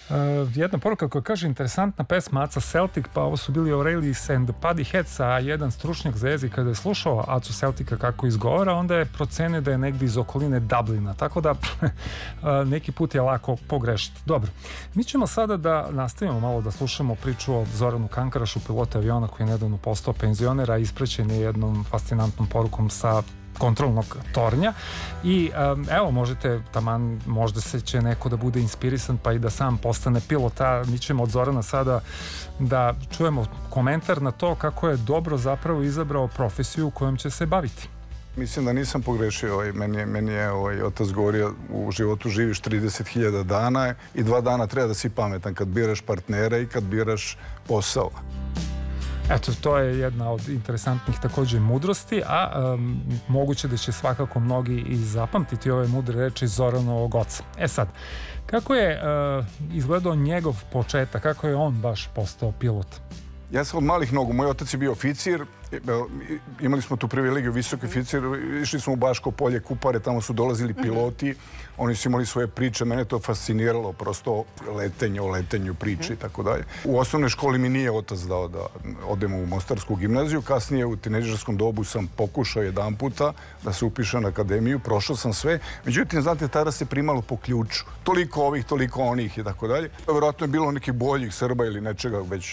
Jedna poruka koja kaže interesantna pesma Aca Celtic, pa ovo su bili Aurelius and the Paddy Heads, a jedan stručnjak za jezik kada je slušao Acu Celtica kako izgovara, onda je procenio da je negdje iz okoline Dublina, tako da neki put je lako pogrešiti. Dobro, mi ćemo sada da nastavimo malo da slušamo priču o Zoranu Kankarašu, pilota aviona koji je nedavno postao penzionera, ispraćen je jednom fascinantnom porukom sa kontrolnog tornja i evo možete taman, možda se će neko da bude inspirisan pa i da sam postane pilota. Mi ćemo od Zorana sada da čujemo komentar na to kako je dobro zapravo izabrao profesiju kojom će se baviti. Mislim da nisam pogrešio. Meni je otac govorio u životu živiš 30.000 dana i 2 dana treba da si pametan kad biraš partnera i kad biraš posao. Eto, to je jedna od interesantnih također mudrosti, a moguće da će svakako mnogi i zapamtiti ove mudre reči Zoranovog oca. E sad, kako je izgledao njegov početak, kako je on baš postao pilot? Ja sam od malih nogu, moj otac je bio oficir, imali smo tu privilegiju, visoki oficir, išli smo u Baško polje, Kupare, tamo su dolazili piloti, oni su imali svoje priče, mene to fasciniralo, prosto letenje, o letenju priče i tako dalje. U osnovnoj školi mi nije otac dao da odemo u Mostarsku gimnaziju, kasnije u tinejdžerskom dobu sam pokušao jedan puta da se upišem na akademiju, prošao sam sve, međutim, znate, tada se primalo po ključu, toliko ovih, toliko onih i tako dalje. Vjerojatno je bilo nekih boljih Srba ili nečega već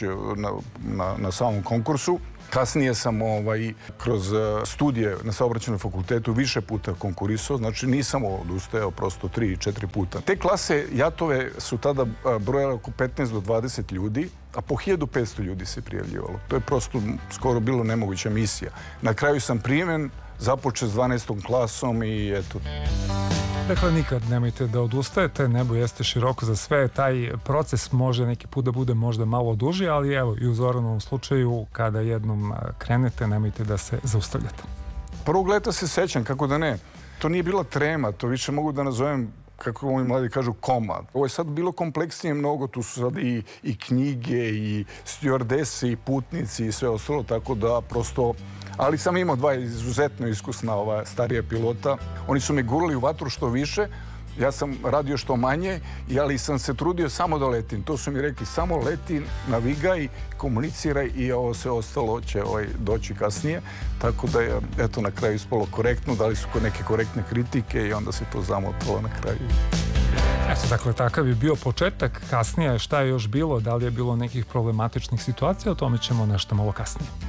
na samom konkursu. Kasnije sam kroz studije na Saobraćajnom fakultetu više puta konkurisao, znači nisam odustajao prosto 3-4 puta. Te klase jatove su tada brojale oko 15 do 20 ljudi, a po 1500 ljudi se prijavljivalo. To je prosto skoro bilo nemoguća misija. Na kraju sam primen, započeo s 12. klasom i eto. Dakle, nikad nemojte da odustajete, nebo jeste široko za sve, taj proces može neki put da bude možda malo duži, ali evo i u Zoranovom slučaju kada jednom krenete, nemojte da se zaustavljate. Prvog leta se sećam, kako da ne, to nije bila trema, to više mogu da nazovem, kako oni mladi kažu, koma. Ovo je sad bilo kompleksnije mnogo, tu su sad i knjige, i stjuardese, i putnici i sve ostalo, tako da prosto... Ali sam imao 2 izuzetno iskusna starija pilota. Oni su me gurali u vatru što više, ja sam radio što manje, ali sam se trudio samo da letim. To su mi rekli, samo leti, navigaj, komuniciraj i ovo sve ostalo će doći kasnije. Tako da je, eto, na kraju ispalo korektno, dali su neke korektne kritike i onda se to zamotalo na kraju. Eto, dakle, takav je bio početak. Kasnije šta je još bilo, da li je bilo nekih problematičnih situacija, o tome ćemo nešto malo kasnije.